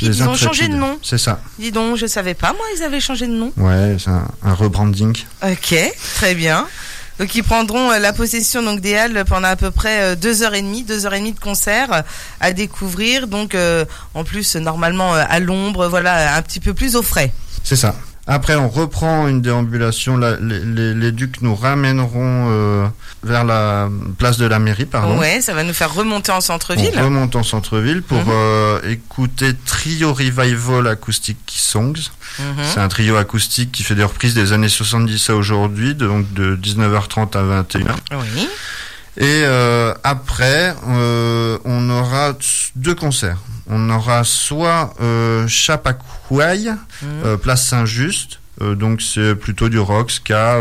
Intrépides. Ils ont changé de nom. C'est ça. Dis donc, je savais pas, moi, ils avaient changé de nom. Ouais, c'est un rebranding. Ok, très bien. Donc ils prendront la possession donc des halles pendant à peu près 2h30 de concert à découvrir. Donc en plus normalement à l'ombre, voilà, un petit peu plus au frais. C'est ça. Après, on reprend une déambulation. Les Ducs nous ramèneront vers la place de la mairie, pardon. Ouais, ça va nous faire remonter en centre-ville. On remonte en centre-ville pour écouter Trio Revival Acoustic Songs. C'est un trio acoustique qui fait des reprises des années 70 à aujourd'hui, donc de 19h30 à 21h. Oui. Et après, on aura 2 concerts. On aura soit Chappaqua, place Saint-Just, donc c'est plutôt du rock, ska,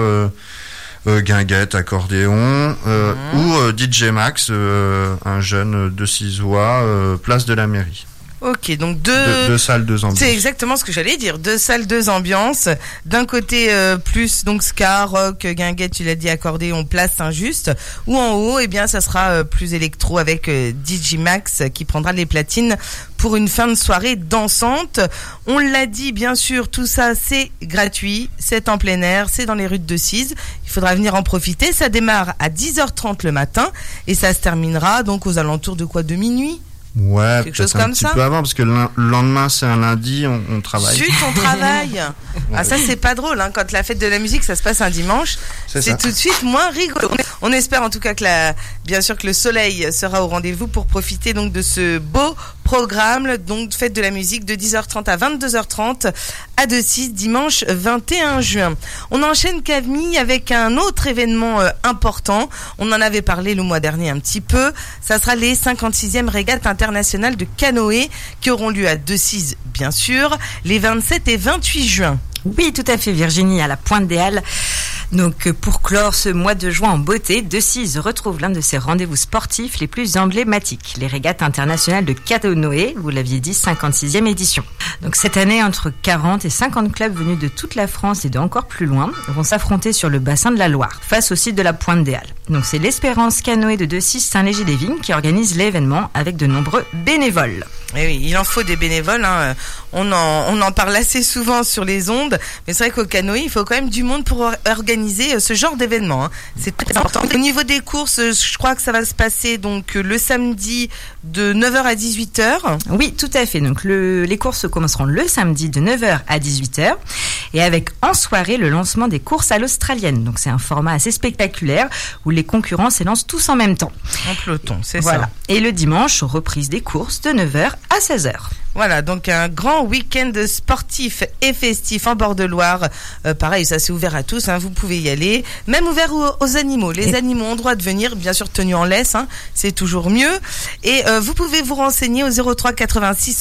guinguette, accordéon, ou DJ Max, un jeune de Cizois, place de la mairie. Ok, donc deux salles, 2 ambiances. C'est exactement ce que j'allais dire. 2 salles, 2 ambiances. D'un côté, plus donc ska, rock, guinguette, tu l'as dit, accordéon, place Saint-Just. Ou en haut, eh bien, ça sera plus électro avec DJ Max qui prendra les platines pour une fin de soirée dansante. On l'a dit, bien sûr, tout ça, c'est gratuit. C'est en plein air, c'est dans les rues de Decize. Il faudra venir en profiter. Ça démarre à 10h30 le matin et ça se terminera donc aux alentours de quoi, de minuit? Ouais, quelque chose comme un petit peu avant, parce que le lendemain c'est un lundi, on travaille. Zut, on travaille. Ah, ça c'est pas drôle, hein. Quand la fête de la musique ça se passe un dimanche, c'est tout de suite moins rigolo. On espère en tout cas que bien sûr que le soleil sera au rendez-vous pour profiter donc de ce beau programme, donc fête de la musique de 10h30 à 22h30 à Decize, dimanche 21 juin. On enchaîne, Camille, avec un autre événement important. On en avait parlé le mois dernier un petit peu. Ça sera les 56e régates internationales de canoë qui auront lieu à Decize, bien sûr, les 27 et 28 juin. Oui, tout à fait, Virginie, à la Pointe des Halles. Donc, pour clore ce mois de juin en beauté, Decize retrouve l'un de ses rendez-vous sportifs les plus emblématiques, les régates internationales de canoë, vous l'aviez dit, 56e édition. Donc, cette année, entre 40 et 50 clubs venus de toute la France et de encore plus loin vont s'affronter sur le bassin de la Loire, face au site de la Pointe des Halles. Donc, c'est l'Espérance Canoë de Decize Saint-Léger-des-Vignes qui organise l'événement avec de nombreux bénévoles. Et oui, il en faut des bénévoles, hein. On en parle assez souvent sur les ondes, mais c'est vrai qu'au canoë, il faut quand même du monde pour organiser ce genre d'événement, hein. C'est très important. Au niveau des courses, je crois que ça va se passer donc le samedi de 9h à 18h. Oui, tout à fait. Donc les courses commenceront le samedi de 9h à 18h et avec en soirée le lancement des courses à l'australienne. Donc c'est un format assez spectaculaire où les concurrents s'élancent tous en même temps. En peloton, c'est voilà. Ça. Et le dimanche, reprise des courses de 9h à 16h. Voilà, donc un grand week-end sportif et festif en bord de Loire. Pareil, ça c'est ouvert à tous, hein, vous pouvez y aller. Même ouvert aux animaux. Les animaux ont droit de venir, bien sûr tenus en laisse, hein, c'est toujours mieux. Et vous pouvez vous renseigner au 03 86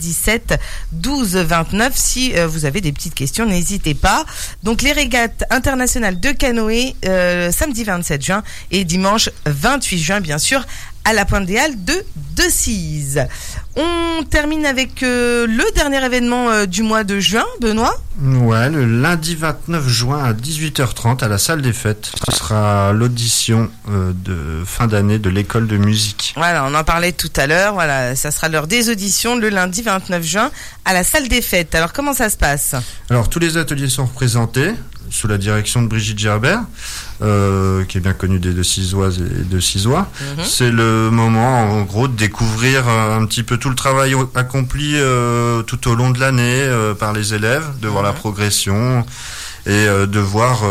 77 12 29 si vous avez des petites questions, n'hésitez pas. Donc les régates internationales de canoë samedi 27 juin et dimanche 28 juin, bien sûr, à la Pointe des Halles de Decize. On termine avec le dernier événement du mois de juin, Benoît. Ouais, le lundi 29 juin à 18h30 à la salle des fêtes. Ce sera l'audition de fin d'année de l'école de musique. Voilà, on en parlait tout à l'heure. Voilà, ça sera l'heure des auditions le lundi 29 juin à la salle des fêtes. Alors comment ça se passe ? Alors tous les ateliers sont représentés sous la direction de Brigitte Gerbert, qui est bien connue des Decizoises et de Cizois. C'est le moment, en gros, de découvrir un petit peu tout le travail accompli tout au long de l'année par les élèves, de voir la progression et de voir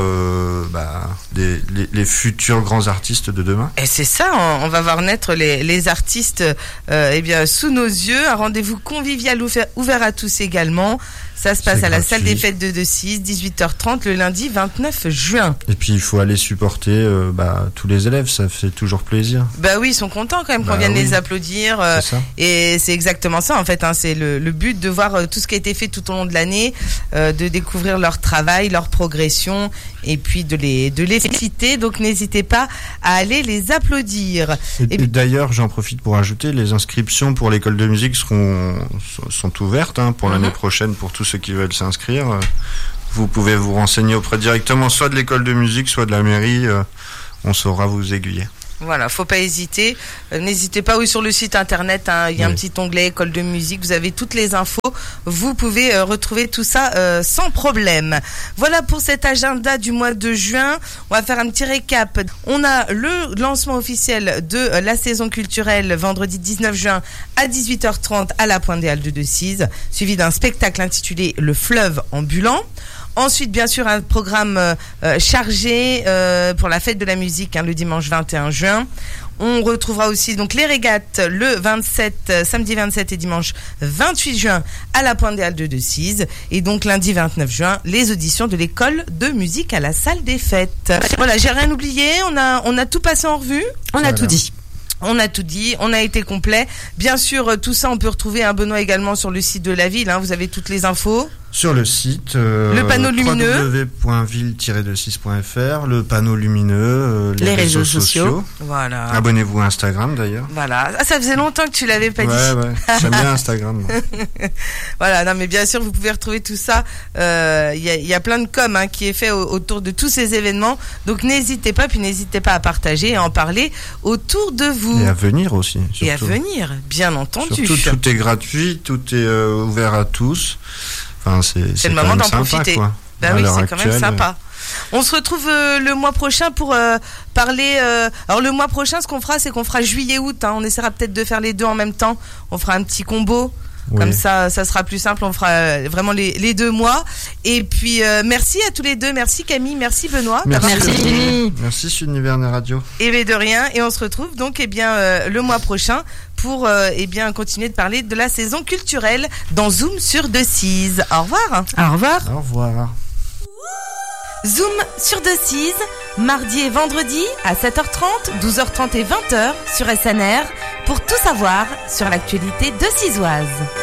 les futurs grands artistes de demain. Et c'est ça, on va voir naître les artistes sous nos yeux. Un rendez-vous convivial ouvert à tous également. Ça se passe à la salle des fêtes de Decize, 18h30 le lundi 29 juin. Et puis il faut aller supporter tous les élèves, ça fait toujours plaisir. Bah oui, ils sont contents quand même qu'on vienne les applaudir. Et c'est exactement ça en fait, hein, c'est le but de voir tout ce qui a été fait tout au long de l'année, de découvrir leur travail, leur progression et puis de les féliciter. Donc n'hésitez pas à aller les applaudir. Et d'ailleurs, j'en profite pour ajouter, les inscriptions pour l'école de musique sont ouvertes pour l'année prochaine pour tous ceux qui veulent s'inscrire. Vous pouvez vous renseigner directement soit de l'école de musique, soit de la mairie. On saura vous aiguiller. Voilà, faut pas hésiter. N'hésitez pas, sur le site internet, il y a un petit onglet école de musique, vous avez toutes les infos. Vous pouvez retrouver tout ça sans problème. Voilà pour cet agenda du mois de juin. On va faire un petit récap. On a le lancement officiel de la saison culturelle vendredi 19 juin à 18h30 à la Pointe des Halles de Decize, suivi d'un spectacle intitulé Le Fleuve ambulant. Ensuite, bien sûr, un programme chargé pour la fête de la musique le dimanche 21 juin. On retrouvera aussi donc les régates le samedi 27 et dimanche 28 juin à la Pointe des Halles de Decize. Et donc lundi 29 juin, les auditions de l'école de musique à la salle des fêtes. Voilà, j'ai rien oublié. On a tout passé en revue. On a tout dit. On a tout dit, on a été complet. Bien sûr, tout ça, on peut retrouver Benoît également sur le site de la ville. Vous avez toutes les infos. Sur le site, le panneau lumineux, www.ville-decize.fr, le panneau lumineux, les réseaux sociaux. Voilà. Abonnez-vous à Instagram d'ailleurs. Voilà. Ça faisait longtemps que tu l'avais pas dit. Ouais. J'aime bien Instagram. Voilà. Non, mais bien sûr, vous pouvez retrouver tout ça. Il y a plein de com qui est fait autour de tous ces événements. Donc n'hésitez pas, à partager et à en parler autour de vous. Et à venir aussi. Surtout. Et à venir, bien entendu. Surtout, tout est gratuit, tout est ouvert à tous. Enfin, c'est le moment d'en sympa, profiter. Quoi. Ben oui, c'est quand même sympa. On se retrouve le mois prochain pour parler. Alors le mois prochain, ce qu'on fera, c'est qu'on fera juillet-août. On essaiera peut-être de faire les deux en même temps. On fera un petit combo. Oui. Comme ça sera plus simple. On fera vraiment les 2 mois. Et puis merci à tous les deux. Merci Camille, merci Benoît. Merci Univers Radio. Et bien de rien. Et on se retrouve donc le mois prochain pour continuer de parler de la saison culturelle dans Zoom sur Decize. Au revoir. Au revoir. Au revoir. Zoom sur Decize, mardi et vendredi à 7h30, 12h30 et 20h sur SNR pour tout savoir sur l'actualité decizoise.